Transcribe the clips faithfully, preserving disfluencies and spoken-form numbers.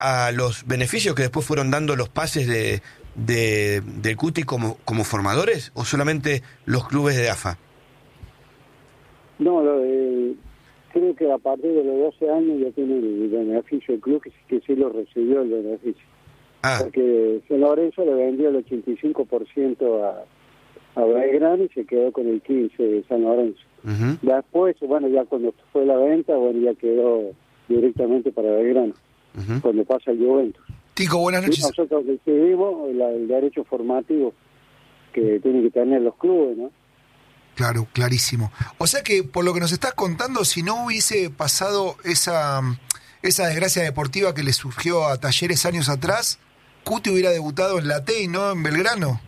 a los beneficios que después fueron dando los pases de, de, del Cuti como, como formadores, o solamente los clubes de A F A? No, lo de, creo que a partir de los doce años ya tiene el beneficio el club, que, que sí lo recibió el beneficio. Ah. Porque San Lorenzo le vendió el ochenta y cinco por ciento a, a Belgrano y se quedó con el quince por ciento de San Lorenzo. Uh-huh. Después, bueno, ya cuando fue la venta, bueno, ya quedó directamente para Belgrano, uh-huh. cuando pasa el Juventus. Tico, buenas noches. Y nosotros decidimos el, el derecho formativo que tienen que tener los clubes, ¿no? Claro, clarísimo. O sea que, por lo que nos estás contando, si no hubiese pasado esa, esa desgracia deportiva que le surgió a Talleres años atrás, Cuti hubiera debutado en la T y no en Belgrano.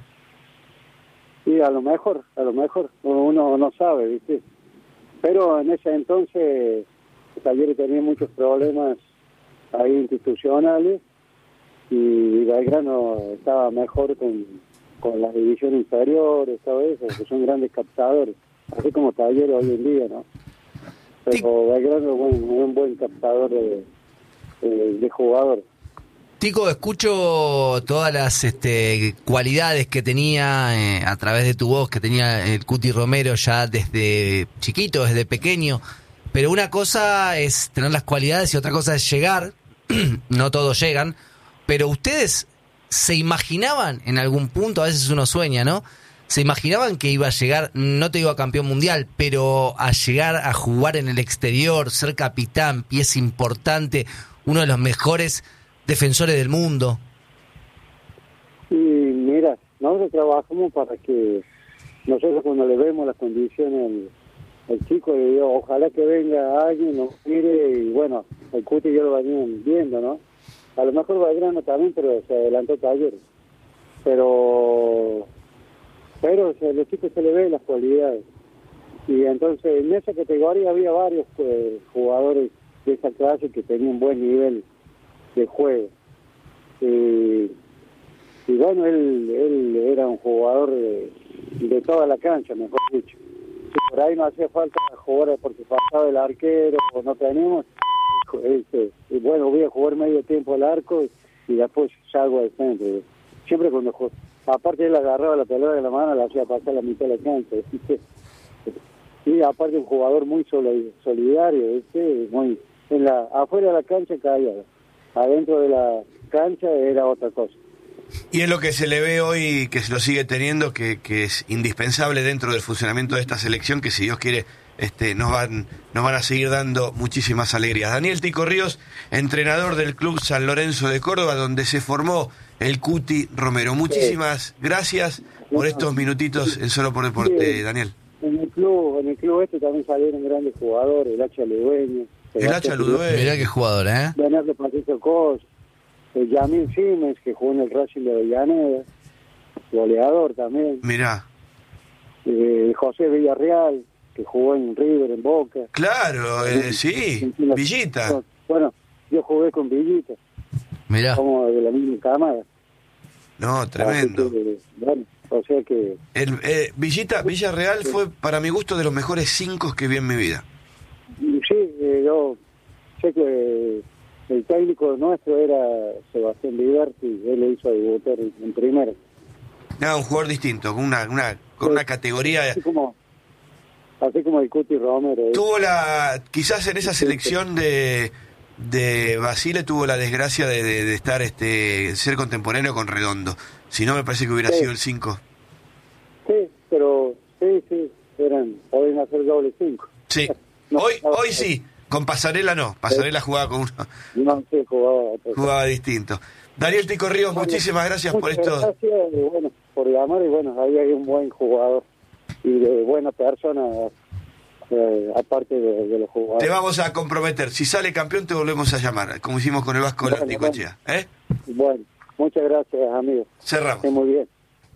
Sí, a lo mejor, a lo mejor, uno no sabe, ¿viste? Pero en ese entonces Talleres tenía muchos problemas ahí institucionales y Belgrano estaba mejor con, con las divisiones inferiores, todo eso, que son grandes captadores, así como Talleres hoy en día, ¿no? Pero Belgrano es un, un buen captador de, de, de jugadores. Tico, escucho todas las este, cualidades que tenía eh, a través de tu voz, que tenía el Cuti Romero ya desde chiquito, desde pequeño, pero una cosa es tener las cualidades y otra cosa es llegar, no todos llegan, pero ustedes se imaginaban en algún punto, a veces uno sueña, ¿no? Se imaginaban que iba a llegar, no te digo a campeón mundial, pero a llegar a jugar en el exterior, ser capitán, pieza importante, uno de los mejores defensores del mundo. Y mira, nosotros trabajamos para que nosotros cuando le vemos las condiciones al, al chico, le digo, ojalá que venga alguien, nos mire, y bueno, el Cuti ya lo venían viendo, ¿no? A lo mejor Belgrano también, pero se adelantó Talleres. Pero, pero o sea, los chicos se le ven las cualidades. Y entonces en esa categoría había varios pues, jugadores de esa clase que tenían buen nivel de juego. Y, y bueno, él, él era un jugador de, de toda la cancha, mejor dicho. Si por ahí no hacía falta jugar porque faltaba el arquero o no teníamos, este, y bueno, voy a jugar medio tiempo al arco y, y después salgo al centro. Siempre cuando jugaba, aparte él agarraba la pelota de la mano, la hacía pasar la mitad de la cancha. ¿Viste? Y aparte un jugador muy solidario, ¿viste? Muy en la afuera de la cancha caía, adentro de la cancha era otra cosa. Y es lo que se le ve hoy, que se lo sigue teniendo, que, que es indispensable dentro del funcionamiento de esta selección, que si Dios quiere este, nos van nos van a seguir dando muchísimas alegrías. Daniel Tico Ríos, entrenador del Club San Lorenzo de Córdoba, donde se formó el Cuti Romero. Muchísimas sí. gracias por estos minutitos en Solo por Deporte, sí. Daniel. En el club en el club este también salieron grandes jugadores, el Hacha Ludueño. El Hacha Ludueño. Mirá qué jugador, ¿eh? Bernardo Patricio Cos, el Yamil Siemens, que jugó en el Racing de Avellaneda, goleador también. Mirá. Eh, José Villarreal, que jugó en River, en Boca. Claro, eh, en, sí, en, en la, Villita. Bueno, yo jugué con Villita. Mirá. Como de la misma cámara. No, tremendo. Que, bueno, o sea que... El, eh, Villita, Villarreal sí. fue, para mi gusto, de los mejores cinco que vi en mi vida. Sí, eh, yo sé que el técnico nuestro era Sebastián Liberti, él le hizo debutar en primera. No, un jugador distinto, con una, una, con sí. una categoría... Así como, así como el Cuti Romero. Tuvo la... Quizás en esa selección de... de Basile tuvo la desgracia de, de, de estar este ser contemporáneo con Redondo. Si no, me parece que hubiera sí. sido el cinco. Sí, pero sí, sí, eran, pueden hacer doble cinco. Sí, no, hoy no, hoy no, sí, con Pasarela no, Pasarela sí. jugaba con uno. No, sí, jugaba. Jugaba distinto. Daniel Tico Ríos, bueno, muchísimas gracias por esto. Gracias, y bueno, por llamar, y bueno, ahí hay un buen jugador y de buena persona. Eh, aparte de, de los jugadores. Te vamos a comprometer. Si sale campeón te volvemos a llamar, como hicimos con el Vasco bueno, Ticochea. ¿Eh? Bueno, muchas gracias, amigo. Cerramos. Muy bien.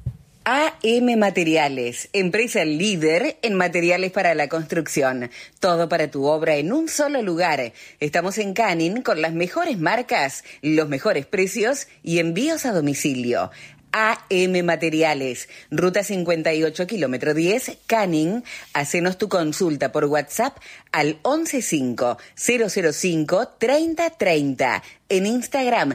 A M Materiales, empresa líder en materiales para la construcción. Todo para tu obra en un solo lugar. Estamos en Canning con las mejores marcas, los mejores precios y envíos a domicilio. A M Materiales, Ruta cincuenta y ocho, kilómetro diez, Canning. Hacenos tu consulta por WhatsApp al once cinco cero cero cinco treinta treinta. En Instagram,